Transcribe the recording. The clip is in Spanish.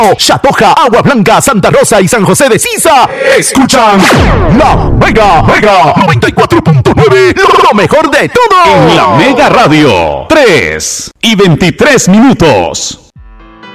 Chatoja, Agua Blanca, Santa Rosa y San José de Sisa escuchan La Mega 94.9, lo mejor de todo. En La Mega Radio, 3:23.